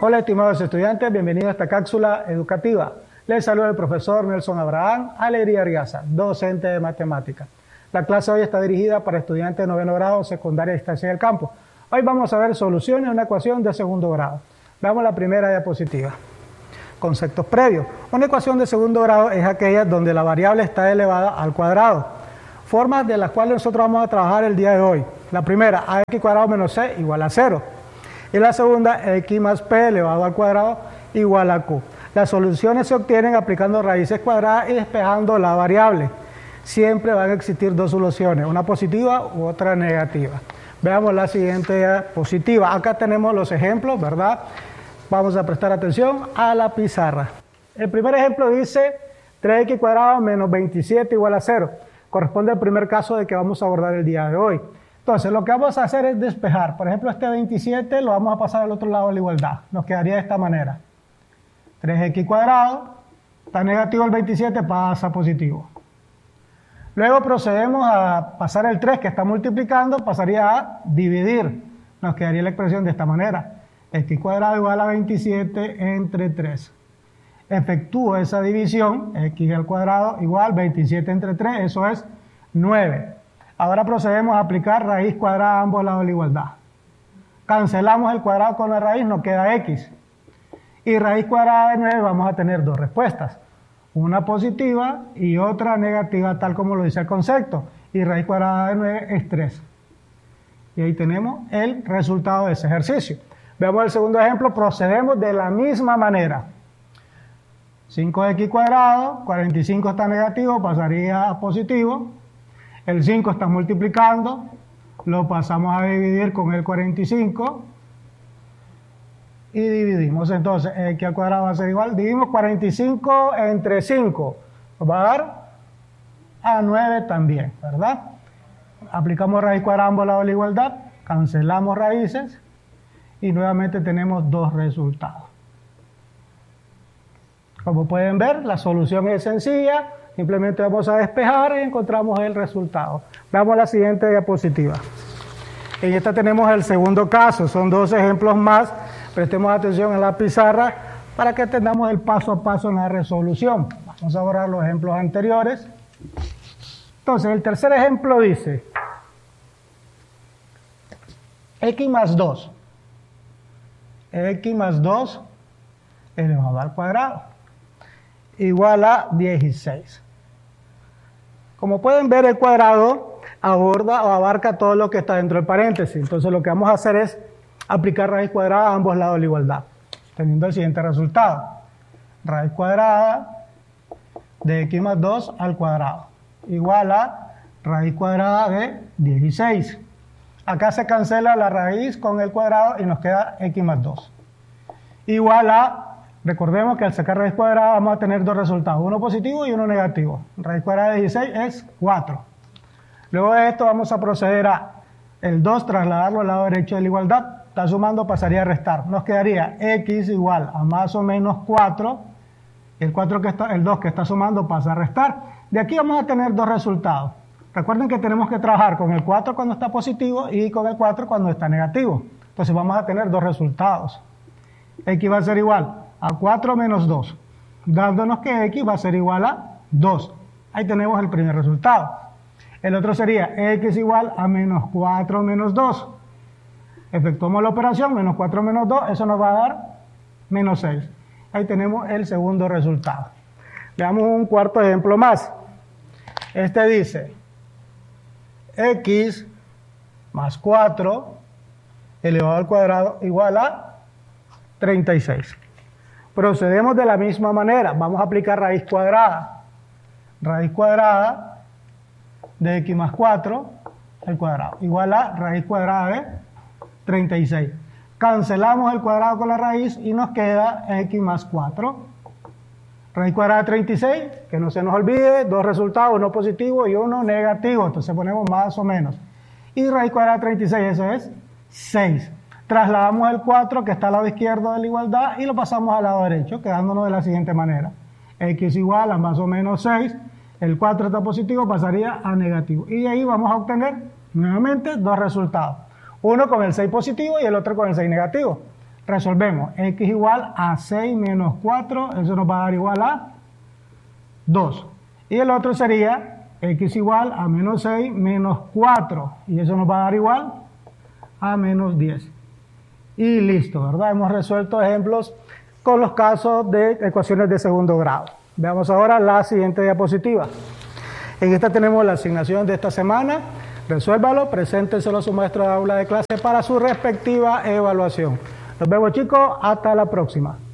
Hola estimados estudiantes, bienvenidos a esta cápsula educativa. Les saluda el profesor Nelson Abraham Alegría Arriaza, docente de matemáticas. La clase hoy está dirigida para estudiantes de noveno grado, secundaria a distancia del campo. Hoy vamos a ver soluciones a una ecuación de segundo grado. Veamos la primera diapositiva. Conceptos previos. Una ecuación de segundo grado es aquella donde la variable está elevada al cuadrado. Formas de las cuales nosotros vamos a trabajar el día de hoy. La primera, ax cuadrado menos c igual a 0. Y la segunda, x más p elevado al cuadrado igual a q. Las soluciones se obtienen aplicando raíces cuadradas y despejando la variable. Siempre van a existir dos soluciones, una positiva u otra negativa. Veamos la siguiente diapositiva. Acá tenemos los ejemplos, ¿verdad? Vamos a prestar atención a la pizarra. El primer ejemplo dice 3x cuadrado menos 27 igual a 0. Corresponde al primer caso de que vamos a abordar el día de hoy. Entonces, lo que vamos a hacer es despejar. Por ejemplo, este 27 lo vamos a pasar al otro lado de la igualdad. Nos quedaría de esta manera. 3x cuadrado, está negativo el 27, pasa positivo. Luego procedemos a pasar el 3 que está multiplicando, pasaría a dividir. Nos quedaría la expresión de esta manera. X cuadrado igual a 27 entre 3. Efectúo esa división, x al cuadrado igual 27 entre 3, eso es 9. Ahora procedemos a aplicar raíz cuadrada a ambos lados de la igualdad. Cancelamos el cuadrado con la raíz, nos queda x. Y raíz cuadrada de 9 vamos a tener dos respuestas. Una positiva y otra negativa, tal como lo dice el concepto. Y raíz cuadrada de 9 es 3. Y ahí tenemos el resultado de ese ejercicio. Veamos el segundo ejemplo, procedemos de la misma manera. 5x cuadrado, 45 está negativo, pasaría a positivo. El 5 está multiplicando, lo pasamos a dividir con el 45 y dividimos. Entonces, x al cuadrado va a ser igual, dividimos 45 entre 5, nos va a dar a 9 también, ¿verdad? Aplicamos raíz cuadrada a ambos lados de la igualdad, cancelamos raíces y nuevamente tenemos dos resultados. Como pueden ver, la solución es sencilla. Simplemente vamos a despejar y encontramos el resultado. Veamos la siguiente diapositiva. En esta tenemos el segundo caso. Son dos ejemplos más. Prestemos atención a la pizarra para que tengamos el paso a paso en la resolución. Vamos a borrar los ejemplos anteriores. Entonces, el tercer ejemplo dice x más 2. X más 2 elevado al cuadrado igual a 16. Como pueden ver, el cuadrado aborda o abarca todo lo que está dentro del paréntesis. Entonces lo que vamos a hacer es aplicar raíz cuadrada a ambos lados de la igualdad, teniendo el siguiente resultado. Raíz cuadrada de x más 2 al cuadrado igual a raíz cuadrada de 16. Acá se cancela la raíz con el cuadrado y nos queda x más 2. Igual a, recordemos que al sacar raíz cuadrada vamos a tener dos resultados, uno positivo y uno negativo. Raíz cuadrada de 16 es 4. Luego de esto vamos a proceder a el 2 trasladarlo al lado derecho de la igualdad. Está sumando, pasaría a restar. Nos quedaría x igual a más o menos 4. El 2 que está sumando pasa a restar. De aquí vamos a tener dos resultados. Recuerden que tenemos que trabajar con el 4 cuando está positivo y con el 4 cuando está negativo. Entonces vamos a tener dos resultados. X va a ser igual a 4 menos 2, dándonos que x va a ser igual a 2. Ahí tenemos el primer resultado. El otro sería x igual a menos 4 menos 2. Efectuamos la operación, menos 4 menos 2, eso nos va a dar menos 6. Ahí tenemos el segundo resultado. Veamos un cuarto ejemplo más. Este dice x más 4 elevado al cuadrado igual a 36. Procedemos de la misma manera. Vamos a aplicar raíz cuadrada. Raíz cuadrada de x más 4 al cuadrado igual a raíz cuadrada de 36. Cancelamos el cuadrado con la raíz y nos queda x más 4. Raíz cuadrada de 36, que no se nos olvide, dos resultados, uno positivo y uno negativo. Entonces ponemos más o menos. Y raíz cuadrada de 36, eso es 6. Trasladamos el 4 que está al lado izquierdo de la igualdad y lo pasamos al lado derecho, quedándonos de la siguiente manera. X igual a más o menos 6, el 4 está positivo, pasaría a negativo. Y de ahí vamos a obtener nuevamente dos resultados. Uno con el 6 positivo y el otro con el 6 negativo. Resolvemos. X igual a 6 menos 4, eso nos va a dar igual a 2. Y el otro sería X igual a menos 6 menos 4, y eso nos va a dar igual a menos 10. Y listo, ¿verdad? Hemos resuelto ejemplos con los casos de ecuaciones de segundo grado. Veamos ahora la siguiente diapositiva. En esta tenemos la asignación de esta semana. Resuélvalo, preséntenselo a su maestro de aula de clase para su respectiva evaluación. Nos vemos, chicos, hasta la próxima.